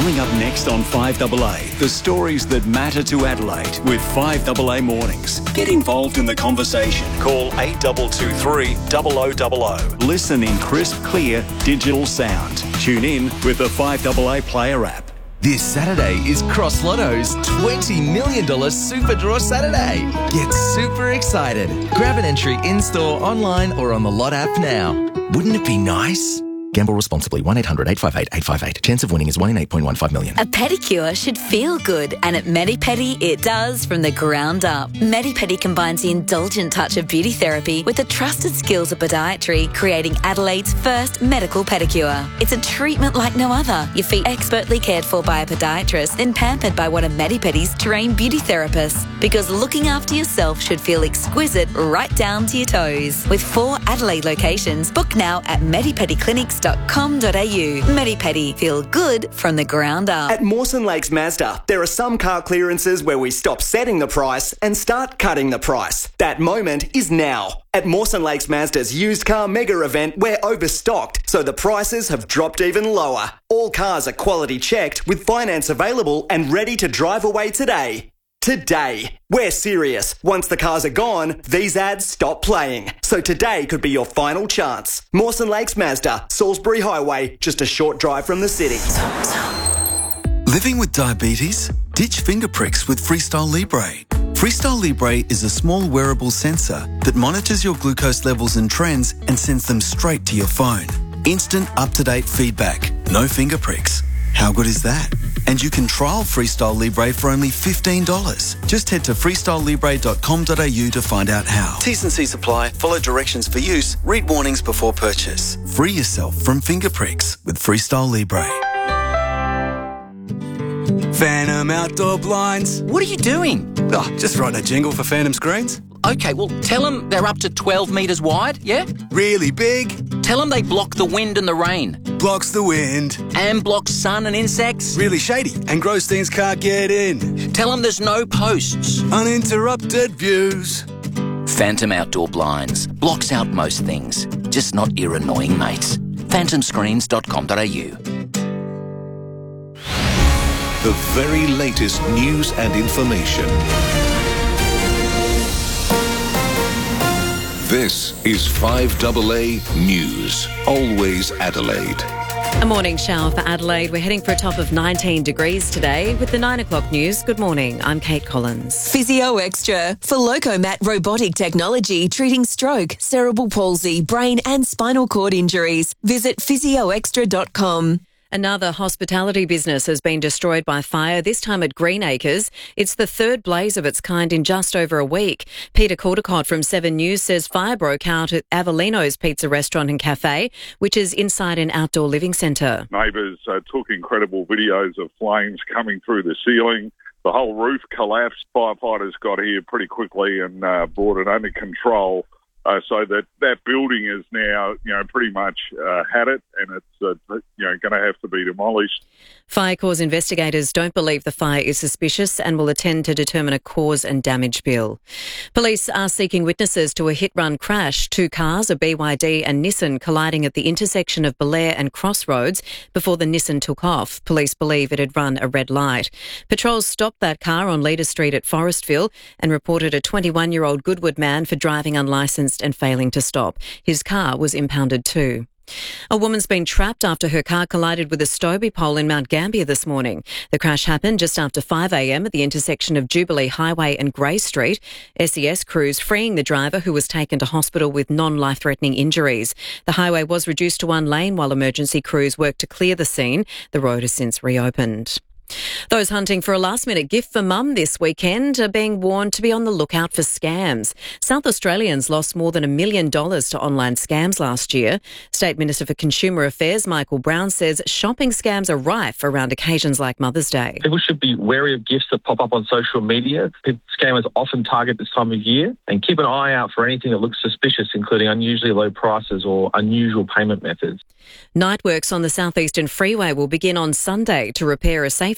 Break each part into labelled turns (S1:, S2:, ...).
S1: Coming up next on 5AA, the stories that matter to Adelaide with 5AA Mornings. Get involved in the conversation. Call 8223 0000. Listen in crisp, clear digital sound. Tune in with the 5AA Player app.
S2: This Saturday is Cross Lotto's $20 million Super Draw Saturday. Get super excited. Grab an entry in-store, online or on the Lot app now. Wouldn't it be nice? Gamble responsibly. 1-800-858-858. Chance of winning is 1 in 8.15 million.
S3: A pedicure should feel good, and at Medi-Pedi it does from the ground up. Medi-Pedi combines the indulgent touch of beauty therapy with the trusted skills of podiatry, creating Adelaide's first medical pedicure. It's a treatment like no other. Your feet expertly cared for by a podiatrist, then pampered by one of Medi-Pedi's trained beauty therapists. Because looking after yourself should feel exquisite right down to your toes. With 4 Adelaide locations, book now at medipediclinics.com.au. Medi-Pedi. Feel good from the ground up.
S4: At Mawson Lakes Mazda, there are some car clearances where we stop setting the price and start cutting the price. That moment is now. At Mawson Lakes Mazda's used car mega event, we're overstocked, so the prices have dropped even lower. All cars are quality checked with finance available and ready to drive away today. Today. We're serious. Once the cars are gone, these ads stop playing. So today could be your final chance. Mawson Lakes Mazda, Salisbury Highway, just a short drive from the city.
S5: Living with diabetes? Ditch finger pricks with Freestyle Libre. Freestyle Libre is a small wearable sensor that monitors your glucose levels and trends and sends them straight to your phone. Instant, up-to-date feedback. No finger pricks. How good is that? And you can trial Freestyle Libre for only $15. Just head to freestylelibre.com.au to find out how. T's and C's apply. Follow directions for use. Read warnings before purchase. Free yourself from finger pricks with Freestyle Libre.
S6: Phantom Outdoor Blinds.
S7: What are you doing?
S6: Oh, just writing a jingle for Phantom Screens.
S7: Okay, well, tell them they're up to 12 metres wide, yeah?
S6: Really big.
S7: Tell them they block the wind and the rain.
S6: Blocks the wind.
S7: And blocks sun and insects.
S6: Really shady, and gross things can't get in.
S7: Tell them there's no posts.
S6: Uninterrupted views.
S7: Phantom Outdoor Blinds. Blocks out most things, just not your annoying mates. phantomscreens.com.au.
S8: The very latest news and information. This is 5AA News. Always Adelaide.
S9: A morning shower for Adelaide. We're heading for a top of 19 degrees today with the 9 o'clock news. Good morning. I'm Kate Collins.
S10: Physio Extra for Locomat robotic technology treating stroke, cerebral palsy, brain and spinal cord injuries. Visit physioextra.com.
S9: Another hospitality business has been destroyed by fire, this time at Greenacres. It's the third blaze of its kind in just over a week. Peter Caldecott from 7 News says fire broke out at Avellino's Pizza Restaurant and Cafe, which is inside an outdoor living centre.
S11: Neighbours took incredible videos of flames coming through the ceiling. The whole roof collapsed. Firefighters got here pretty quickly and brought it under control. So that building is now, pretty much had it, and it's, going to have to be demolished.
S9: Fire Corps investigators don't believe the fire is suspicious and will attend to determine a cause and damage bill. Police are seeking witnesses to a hit-run crash. 2 cars, a BYD and Nissan, colliding at the intersection of Belair and Crossroads before the Nissan took off. Police believe it had run a red light. Patrols stopped that car on Leader Street at Forestville and reported a 21-year-old Goodwood man for driving unlicensed and failing to stop. His car was impounded too. A woman's been trapped after her car collided with a Stobie pole in Mount Gambier this morning. The crash happened just after 5 a.m. at the intersection of Jubilee Highway and Grey Street. SES crews freeing the driver, who was taken to hospital with non-life-threatening injuries. The highway was reduced to 1 lane while emergency crews worked to clear the scene. The road has since reopened. Those hunting for a last-minute gift for mum this weekend are being warned to be on the lookout for scams. South Australians lost more than $1 million to online scams last year. State Minister for Consumer Affairs Michael Brown says shopping scams are rife around occasions like Mother's Day.
S12: People should be wary of gifts that pop up on social media. Scammers often target this time of year, and keep an eye out for anything that looks suspicious, including unusually low prices or unusual payment methods.
S9: Night works on the Southeastern Freeway will begin on Sunday to repair a safety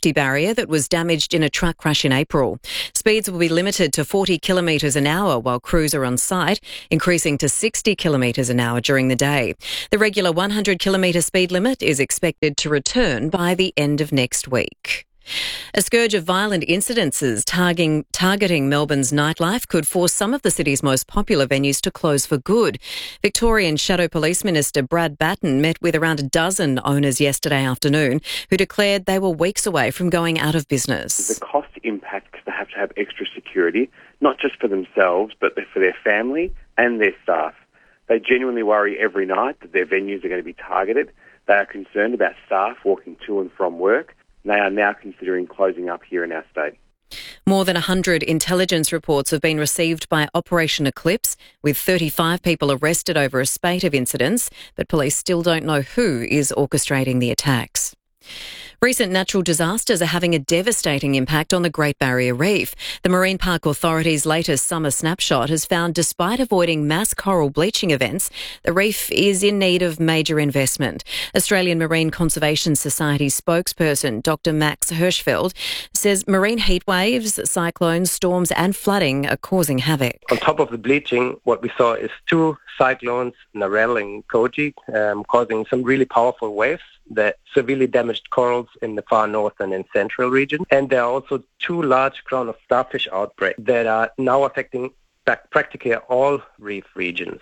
S9: safety barrier that was damaged in a truck crash in April. Speeds will be limited to 40 kilometres an hour while crews are on site, increasing to 60 kilometres an hour during the day. The regular 100 kilometre speed limit is expected to return by the end of next week. A scourge of violent incidences targeting Melbourne's nightlife could force some of the city's most popular venues to close for good. Victorian Shadow Police Minister Brad Batten met with around a dozen owners yesterday afternoon who declared they were weeks away from going out of business.
S13: The cost impact, because they have to have extra security, not just for themselves, but for their family and their staff. They genuinely worry every night that their venues are going to be targeted. They are concerned about staff walking to and from work. They are now considering closing up here in our state.
S9: More than 100 intelligence reports have been received by Operation Eclipse, with 35 people arrested over a spate of incidents, but police still don't know who is orchestrating the attacks. Recent natural disasters are having a devastating impact on the Great Barrier Reef. The Marine Park Authority's latest summer snapshot has found despite avoiding mass coral bleaching events, the reef is in need of major investment. Australian Marine Conservation Society spokesperson Dr. Max Hirschfeld says marine heatwaves, cyclones, storms and flooding are causing havoc.
S14: On top of the bleaching, what we saw is two cyclones, Narelle and Koji, causing some really powerful waves that severely damaged corals in the far north and in central region. And there are also two large crown of starfish outbreaks that are now affecting practically all reef regions.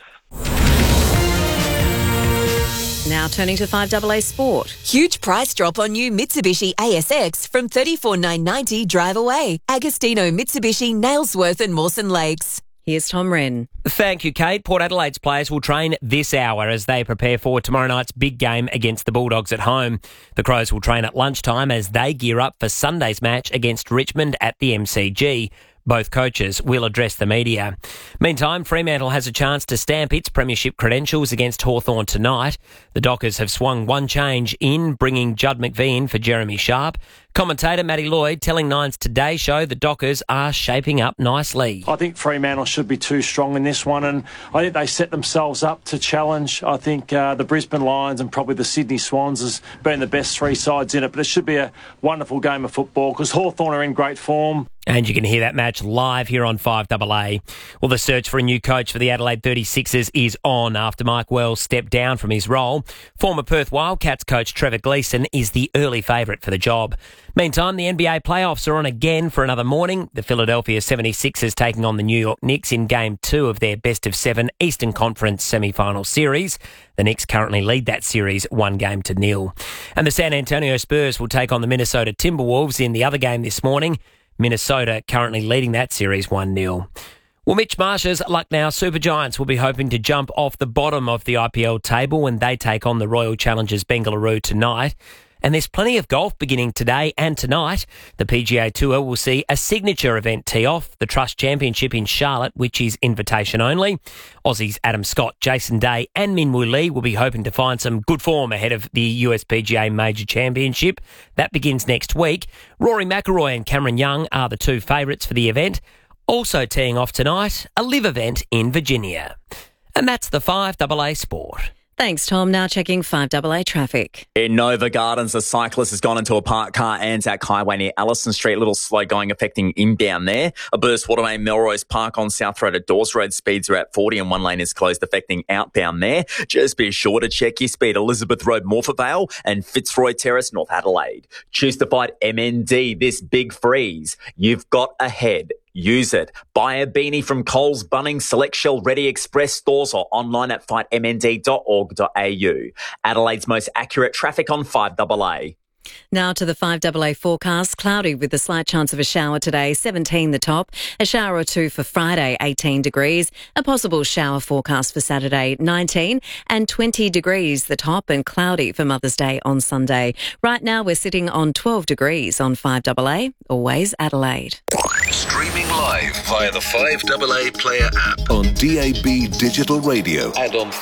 S9: Now turning to 5AA Sport.
S10: Huge price drop on new Mitsubishi ASX from $34,990 drive away. Agostino Mitsubishi, Nailsworth and Mawson Lakes.
S9: Here's Tom Wren.
S15: Thank you, Kate. Port Adelaide's players will train this hour as they prepare for tomorrow night's big game against the Bulldogs at home. The Crows will train at lunchtime as they gear up for Sunday's match against Richmond at the MCG. Both coaches will address the media. Meantime, Fremantle has a chance to stamp its premiership credentials against Hawthorn tonight. The Dockers have swung one change in, bringing Judd McVie in for Jeremy Sharp. Commentator Matty Lloyd telling Nine's Today Show the Dockers are shaping up nicely.
S16: I think Fremantle should be too strong in this one, and I think they set themselves up to challenge. I think the Brisbane Lions and probably the Sydney Swans has been the best three sides in it, but it should be a wonderful game of football because Hawthorn are in great form.
S15: And you can hear that match live here on 5AA. Well, the search for a new coach for the Adelaide 36ers is on after Mike Wells stepped down from his role. Former Perth Wildcats coach Trevor Gleeson is the early favourite for the job. Meantime, the NBA playoffs are on again for another morning. The Philadelphia 76ers taking on the New York Knicks in Game 2 of their best-of-7 Eastern Conference semi-final series. The Knicks currently lead that series 1-0. And the San Antonio Spurs will take on the Minnesota Timberwolves in the other game this morning. Minnesota currently leading that series 1-0. Well, Mitch Marsh's Lucknow Super Giants will be hoping to jump off the bottom of the IPL table when they take on the Royal Challengers Bengaluru tonight. And there's plenty of golf beginning today and tonight. The PGA Tour will see a signature event tee off, the Trust Championship in Charlotte, which is invitation only. Aussies Adam Scott, Jason Day and Min Woo Lee will be hoping to find some good form ahead of the US PGA Major Championship. That begins next week. Rory McIlroy and Cameron Young are the two favourites for the event. Also teeing off tonight, a live event in Virginia. And that's the 5AA Sport.
S9: Thanks, Tom. Now checking 5AA traffic.
S17: In Nova Gardens, a cyclist has gone into a parked car Anzac Highway near Allison Street. A little slow going, affecting inbound there. A burst Waterway Melrose Park on South Road at Dawes Road. Speeds are at 40 and one lane is closed, affecting outbound there. Just be sure to check your speed. Elizabeth Road, Morphettvale and Fitzroy Terrace, North Adelaide. Choose to fight MND this big freeze. You've got ahead. Use it. Buy a beanie from Coles, Bunnings, Select Shell, Ready Express stores or online at fightmnd.org.au. Adelaide's most accurate traffic on 5AA.
S9: Now to the 5AA forecast. Cloudy with a slight chance of a shower today, 17 the top. A shower or two for Friday, 18 degrees. A possible shower forecast for Saturday, 19. And 20 degrees the top and cloudy for Mother's Day on Sunday. Right now we're sitting on 12 degrees on 5AA, always Adelaide.
S8: Streaming live via the 5AA Player app on DAB Digital Radio and on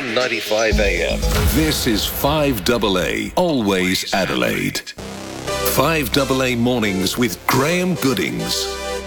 S8: 1395 AM. This is 5AA, always Adelaide. 5AA Mornings with Graham Goodings.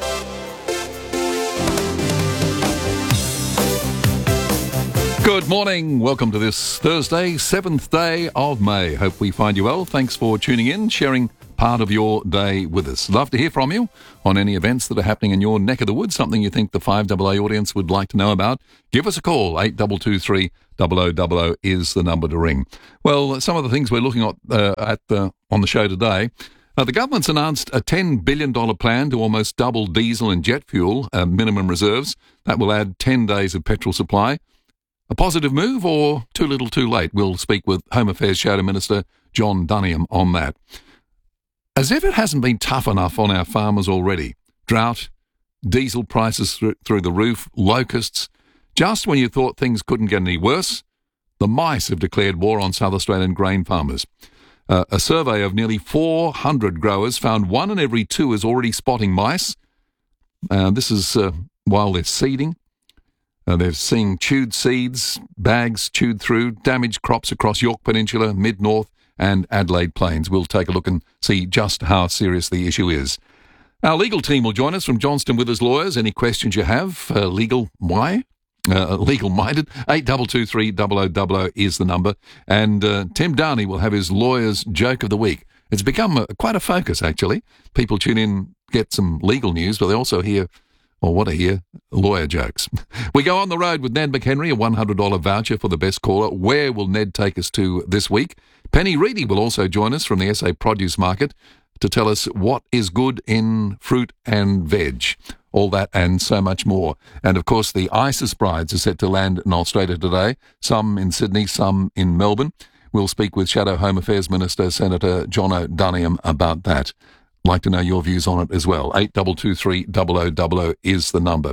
S18: Good morning. Welcome to this Thursday, 7th day of May. Hope we find you well. Thanks for tuning in, sharing part of your day with us. Love to hear from you on any events that are happening in your neck of the woods, something you think the 5AA audience would like to know about. Give us a call. 8223 0000 is the number to ring. Well, some of the things we're looking at on the show today. The government's announced a $10 billion plan to almost double diesel and jet fuel minimum reserves. That will add 10 days of petrol supply. A positive move or too little too late? We'll speak with Home Affairs Shadow Minister John Dunningham on that. As if it hasn't been tough enough on our farmers already. Drought, diesel prices through the roof, locusts. Just when you thought things couldn't get any worse, the mice have declared war on South Australian grain farmers. A survey of nearly 400 growers found 1 in every 2 is already spotting mice. This is while they're seeding. They're seeing chewed seeds, bags chewed through, damaged crops across Yorke Peninsula, Mid-North and Adelaide Plains. We'll take a look and see just how serious the issue is. Our legal team will join us from Johnston Withers Lawyers. Any questions you have, legal-minded, 8223 0000 is the number. And Tim Downey will have his Lawyer's Joke of the Week. It's become quite a focus, actually. People tune in, get some legal news, but they also hear, or want to hear, lawyer jokes. We go on the road with Ned McHenry, a $100 voucher for the best caller. Where will Ned take us to this week? Penny Reedy will also join us from the SA Produce Market to tell us what is good in fruit and veg. All that and so much more. And, of course, the ISIS brides are set to land in Australia today, some in Sydney, some in Melbourne. We'll speak with Shadow Home Affairs Minister Senator John Dunningham about that. Like to know your views on it as well. 8223 0000 is the number.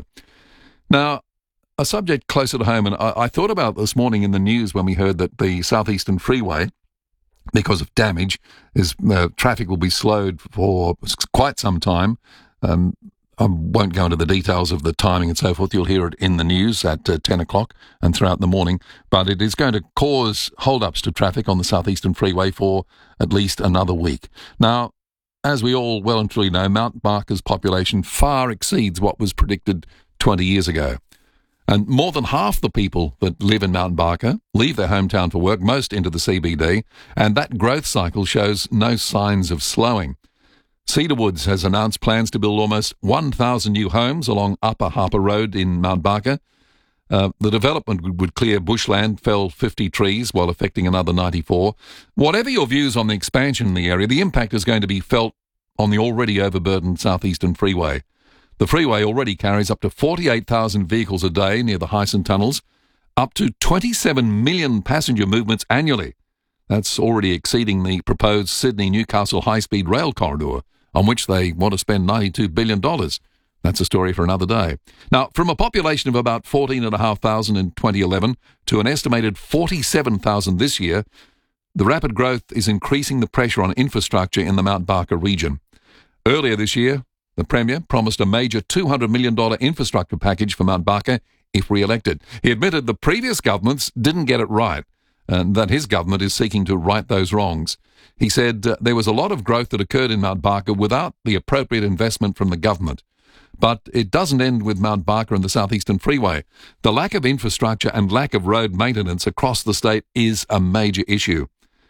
S18: Now, a subject closer to home, and I thought about this morning in the news when we heard that the Southeastern Freeway, because of damage, traffic will be slowed for quite some time. I won't go into the details of the timing and so forth. You'll hear it in the news at 10 o'clock and throughout the morning. But it is going to cause hold-ups to traffic on the Southeastern Freeway for at least another week. Now, as we all well and truly know, Mount Barker's population far exceeds what was predicted 20 years ago. And more than half the people that live in Mount Barker leave their hometown for work, most into the CBD, and that growth cycle shows no signs of slowing. Cedar Woods has announced plans to build almost 1,000 new homes along Upper Harper Road in Mount Barker. The development would clear bushland, fell 50 trees while affecting another 94. Whatever your views on the expansion in the area, the impact is going to be felt on the already overburdened Southeastern Freeway. The freeway already carries up to 48,000 vehicles a day near the Hyson tunnels, up to 27 million passenger movements annually. That's already exceeding the proposed Sydney-Newcastle high-speed rail corridor, on which they want to spend $92 billion. That's a story for another day. Now, from a population of about 14,500 in 2011 to an estimated 47,000 this year, the rapid growth is increasing the pressure on infrastructure in the Mount Barker region. Earlier this year, the Premier promised a major $200 million infrastructure package for Mount Barker if re-elected. He admitted the previous governments didn't get it right and that his government is seeking to right those wrongs. He said there was a lot of growth that occurred in Mount Barker without the appropriate investment from the government. But it doesn't end with Mount Barker and the Southeastern Freeway. The lack of infrastructure and lack of road maintenance across the state is a major issue.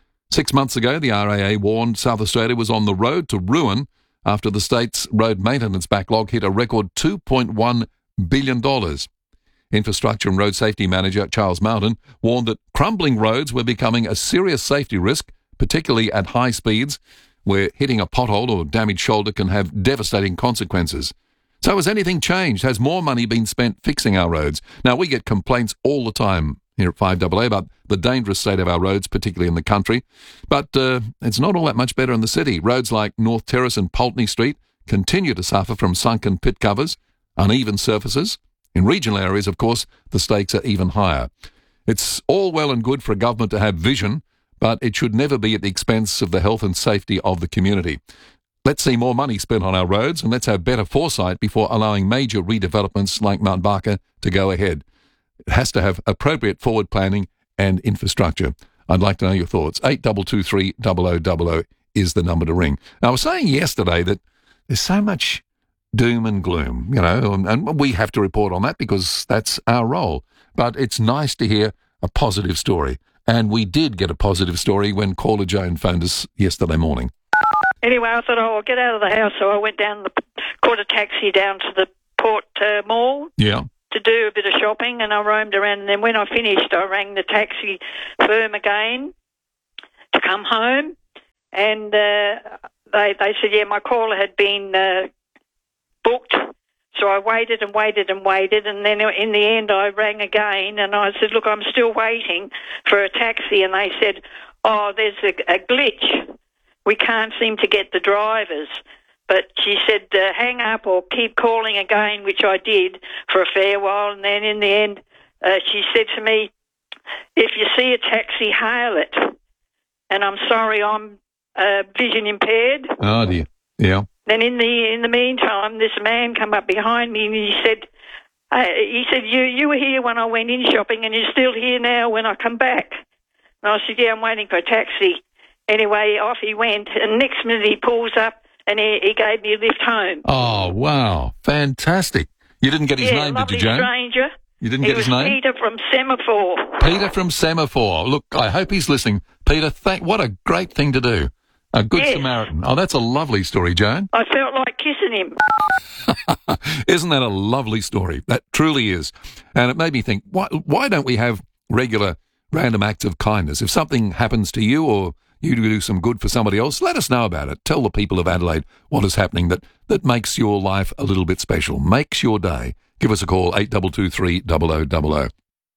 S18: 6 months ago, the RAA warned South Australia was on the road to ruin after the state's road maintenance backlog hit a record $2.1 billion. Infrastructure and Road Safety Manager Charles Mountain warned that crumbling roads were becoming a serious safety risk, particularly at high speeds, where hitting a pothole or damaged shoulder can have devastating consequences. So has anything changed? Has more money been spent fixing our roads? Now, we get complaints all the time here at 5AA about the dangerous state of our roads, particularly in the country. But it's not all that much better in the city. Roads like North Terrace and Pulteney Street continue to suffer from sunken pit covers, uneven surfaces. In regional areas, of course, the stakes are even higher. It's all well and good for a government to have vision, but it should never be at the expense of the health and safety of the community. Let's see more money spent on our roads, and let's have better foresight before allowing major redevelopments like Mount Barker to go ahead. It has to have appropriate forward planning and infrastructure. I'd like to know your thoughts. 8223 0000 is the number to ring. Now, I was saying yesterday that there's so much doom and gloom, and we have to report on that because that's our role. But it's nice to hear a positive story. And we did get a positive story when caller Joan phoned us yesterday morning.
S19: Anyway, I thought, I'll get out of the house. So I went down, caught a taxi down to the Port Mall.
S18: Yeah.
S19: To do a bit of shopping, and I roamed around. And then when I finished, I rang the taxi firm again to come home, and they said, yeah, my caller had been booked. So I waited and waited and waited, and then in the end I rang again, and I said, look, I'm still waiting for a taxi, and they said, oh, there's a glitch. We can't seem to get the drivers. But she said, hang up or keep calling again, which I did for a fair while. And then in the end, she said to me, if you see a taxi, hail it. And I'm sorry, I'm vision impaired.
S18: Oh, dear. Yeah.
S19: Then in the meantime, this man come up behind me and he said, you were here when I went in shopping and you're still here now when I come back. And I said, yeah, I'm waiting for a taxi. Anyway, off he went. And next minute he pulls up, and he gave me a lift home.
S18: Oh, wow. Fantastic. You didn't get his name, did you, Joan?
S19: Stranger.
S18: You didn't get his name?
S19: Peter from Semaphore.
S18: Peter from Semaphore. Look, I hope he's listening. Peter, what a great thing to do. A good Samaritan. Oh, that's a lovely story, Joan.
S19: I felt like kissing him.
S18: Isn't that a lovely story? That truly is. And it made me think, why don't we have regular random acts of kindness? If something happens to you or you do some good for somebody else, let us know about it. Tell the people of Adelaide what is happening that makes your life a little bit special, makes your day. Give us a call, 8223 0000.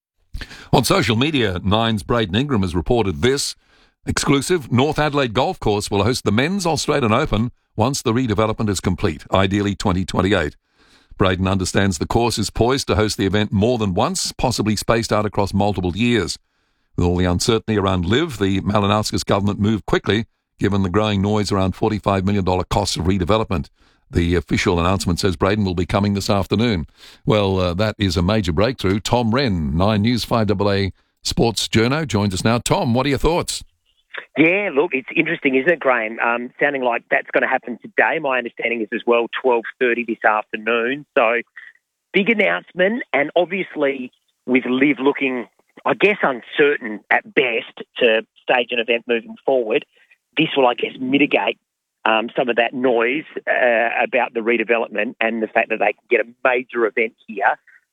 S18: On social media, Nine's Braden Ingram has reported this. Exclusive, North Adelaide Golf Course will host the Men's Australian Open once the redevelopment is complete, ideally 2028. Braden understands the course is poised to host the event more than once, possibly spaced out across multiple years. With all the uncertainty around LIV, the Malinauskas government moved quickly, given the growing noise around $45 million costs of redevelopment. The official announcement says Braden will be coming this afternoon. Well, that is a major breakthrough. Tom Wren, 9 News 5AA Sports Journo, joins us now. Tom, what are your thoughts?
S20: Yeah, look, it's interesting, isn't it, Graham? Sounding like that's going to happen today. My understanding is as well 12:30 this afternoon. So, big announcement, and obviously with LIV looking, I guess, uncertain at best to stage an event moving forward, this will, I guess, mitigate some of that noise about the redevelopment and the fact that they can get a major event here,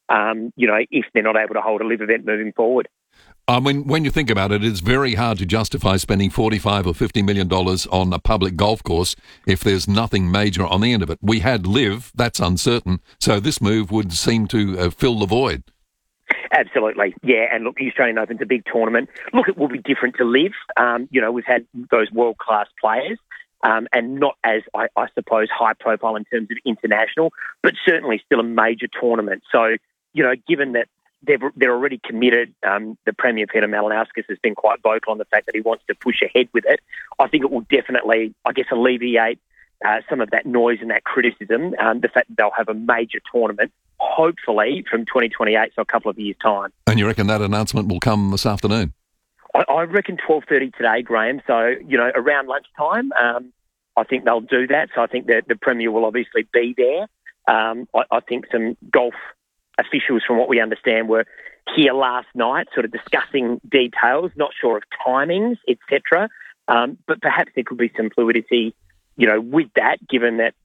S20: if they're not able to hold a LIV event moving forward.
S18: I mean, when you think about it, it's very hard to justify spending $45 or $50 million on a public golf course if there's nothing major on the end of it. We had LIV, that's uncertain, so this move would seem to fill the void.
S20: Absolutely, yeah. And look, the Australian Open's a big tournament. Look, it will be different to LIV. We've had those world-class players, and not as, I suppose, high profile in terms of international, but certainly still a major tournament. So, given that they're already committed, the Premier, Peter Malinauskas, has been quite vocal on the fact that he wants to push ahead with it. I think it will definitely, I guess, alleviate some of that noise and that criticism, the fact that they'll have a major tournament, hopefully from 2028, so a couple of years' time.
S18: And you reckon that announcement will come this afternoon?
S20: I reckon 12:30 today, Graham. So, around lunchtime, I think they'll do that. So I think that the Premier will obviously be there. I think some golf officials, from what we understand, were here last night sort of discussing details, not sure of timings, etc. But perhaps there could be some fluidity, with that, given that,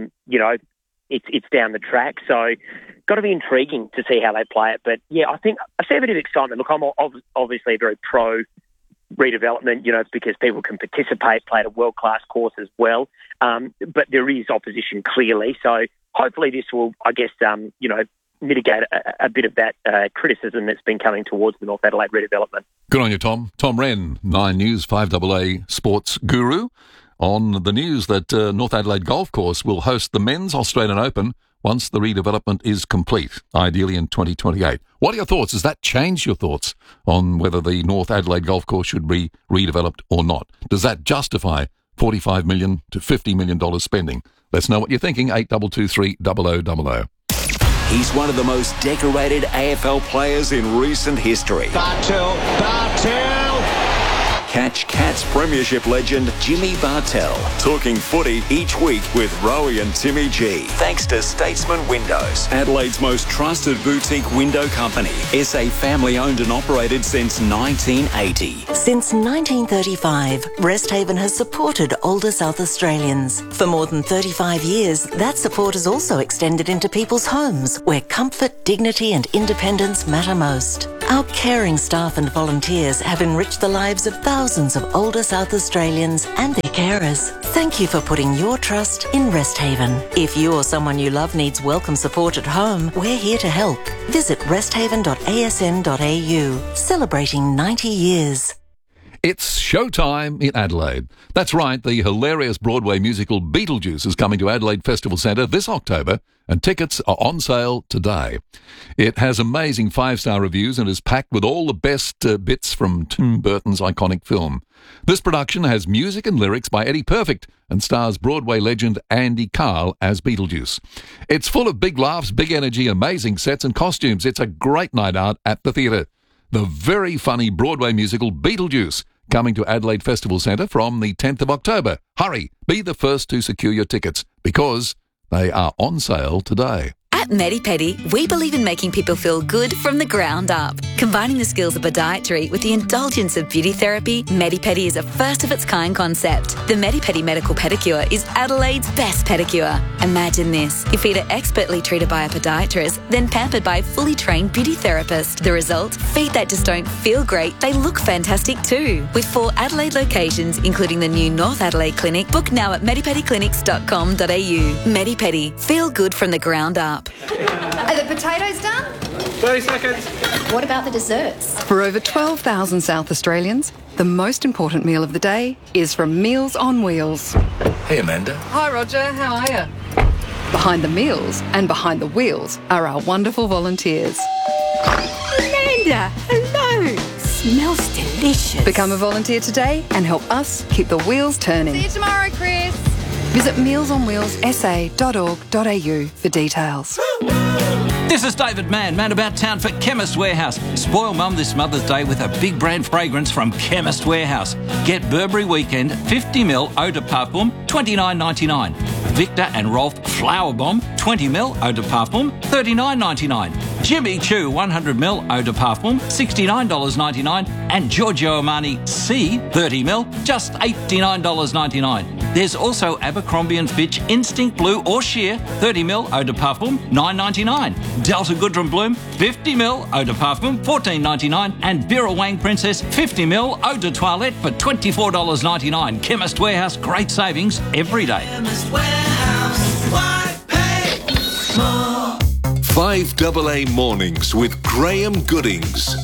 S20: it's down the track. So got to be intriguing to see how they play it. But, yeah, I think a fair bit of excitement. Look, I'm obviously very pro redevelopment, because people can participate, play at a world-class course as well. But there is opposition, clearly. So hopefully this will, I guess, mitigate a bit of that criticism that's been coming towards the North Adelaide redevelopment.
S18: Good on you, Tom. Tom Wren, 9 News 5AA sports guru, on the news that North Adelaide Golf Course will host the Men's Australian Open once the redevelopment is complete, ideally in 2028. What are your thoughts? Does that change your thoughts on whether the North Adelaide Golf Course should be redeveloped or not? Does that justify $45 million to $50 million spending? Let's know what you're thinking, 8223 0000.
S1: He's one of the most decorated AFL players in recent history.
S21: Bartel.
S1: Catch Cats Premiership legend Jimmy Bartell talking footy each week with Rowie and Timmy G. Thanks to Statesman Windows, Adelaide's most trusted boutique window company. SA family owned and operated since 1980.
S21: Since 1935, Resthaven has supported older South Australians. For more than 35 years, that support has also extended into people's homes where comfort, dignity and independence matter most. Our caring staff and volunteers have enriched the lives of thousands of older South Australians and their carers. Thank you for putting your trust in Resthaven. If you or someone you love needs welcome support at home, we're here to help. Visit resthaven.asn.au. Celebrating 90 years.
S18: It's showtime in Adelaide. That's right, the hilarious Broadway musical Beetlejuice is coming to Adelaide Festival Centre this October, and tickets are on sale today. It has amazing 5-star reviews and is packed with all the best bits from Tim Burton's iconic film. This production has music and lyrics by Eddie Perfect and stars Broadway legend Andy Carl as Beetlejuice. It's full of big laughs, big energy, amazing sets and costumes. It's a great night out at the theatre. The very funny Broadway musical Beetlejuice, coming to Adelaide Festival Centre from the 10th of October. Hurry, be the first to secure your tickets because they are on sale today.
S3: At MediPedi, we believe in making people feel good from the ground up. Combining the skills of podiatry with the indulgence of beauty therapy, MediPedi is a first-of-its-kind concept. The MediPedi Medical Pedicure is Adelaide's best pedicure. Imagine this. Your feet are expertly treated by a podiatrist, then pampered by a fully trained beauty therapist. The result? Feet that just don't feel great, they look fantastic too. With 4 Adelaide locations, including the new North Adelaide Clinic, book now at medipediclinics.com.au. MediPedi. Feel good from the ground up.
S22: Are the potatoes done?
S23: 30 seconds.
S22: What about the desserts?
S24: For over 12,000 South Australians, the most important meal of the day is from Meals on Wheels.
S23: Hey, Amanda.
S24: Hi, Roger. How are you? Behind the meals and behind the wheels are our wonderful volunteers.
S22: Amanda, hello. Smells delicious.
S24: Become a volunteer today and help us keep the wheels turning.
S22: See you tomorrow, Chris.
S24: Visit mealsonwheelssa.org.au for details.
S25: This is David Mann about town for Chemist Warehouse. Spoil Mum this Mother's Day with a big brand fragrance from Chemist Warehouse. Get Burberry Weekend 50ml Eau de Parfum, $29.99. Victor and Rolf Flower Bomb 20ml Eau de Parfum, $39.99. Jimmy Choo 100ml Eau de Parfum, $69.99. And Giorgio Armani C 30ml, just $89.99. There's also Abercrombie & Fitch Instinct Blue or Sheer 30ml Eau de Parfum, $9.99. Delta Goodrem Bloom 50ml Eau de Parfum, $14.99. And Vera Wang Princess 50ml Eau de Toilette for $24.99. Chemist Warehouse, great savings every day. Chemist Warehouse, why pay
S8: more? 5AA Mornings with Graham Goodings.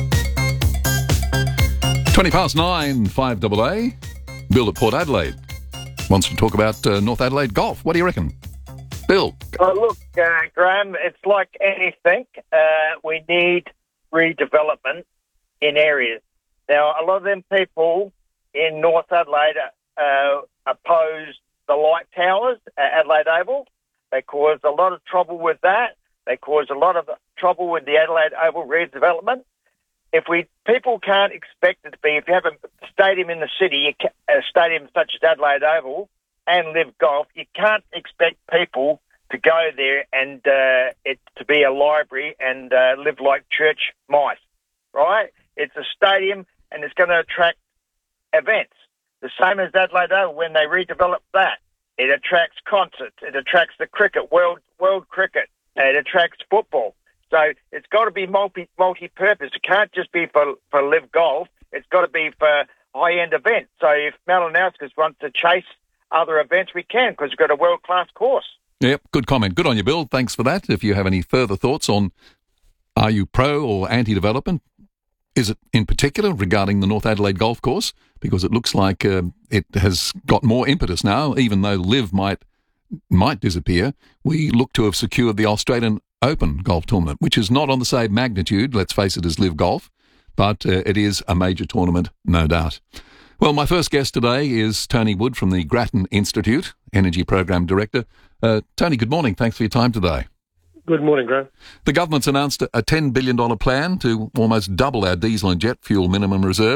S18: 9:20, 5AA. Bill at Port Adelaide wants to talk about North Adelaide golf. What do you reckon? Bill?
S26: Look, Graham, it's like anything. We need redevelopment in areas. Now, a lot of them people in North Adelaide oppose the light towers at Adelaide Oval. They cause a lot of trouble with that. They cause a lot of trouble with the Adelaide Oval redevelopment. People can't expect it to be, if you have a stadium in the city, a stadium such as Adelaide Oval and Live Golf, you can't expect people to go there and it to be a library and live like church mice, right? It's a stadium and it's going to attract events. The same as Adelaide Oval when they redevelop that. It attracts concerts. It attracts the cricket, world cricket. It attracts football. So it's got to be multi-purpose. It can't just be for Live Golf. It's got to be for high-end events. So if Malinowskis wants to chase other events, we can because we've got a world-class course.
S18: Yep, good comment. Good on you, Bill. Thanks for that. If you have any further thoughts on are you pro or anti-development, is it in particular regarding the North Adelaide Golf Course? Because it looks like it has got more impetus now, even though Live might disappear. We look to have secured the Australian Open golf tournament, which is not on the same magnitude, let's face it, as Live Golf, but it is a major tournament, no doubt. Well, my first guest today is Tony Wood from the Grattan Institute, Energy Program Director. Tony, good morning. Thanks for your time today.
S27: Good morning, Graham.
S18: The government's announced a $10 billion plan to almost double our diesel and jet fuel minimum reserves.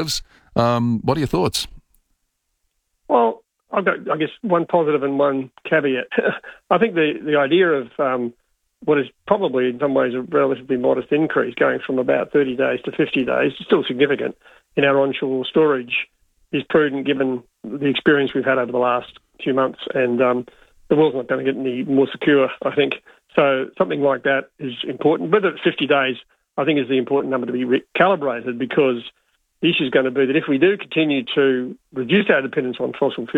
S18: What are your thoughts?
S2: Well, I've got, I guess, one positive and one caveat. I think the idea of what is probably in some ways a relatively modest increase, going from about 30 days to 50 days, is still significant in our onshore storage, is prudent given the experience we've had over the last few months, and the world's not going to get any more secure, I think. So something like that is important. Whether it's 50 days, I think, is the important number to be calibrated, because the issue is going to be that if we do continue to reduce our dependence on fossil fuels,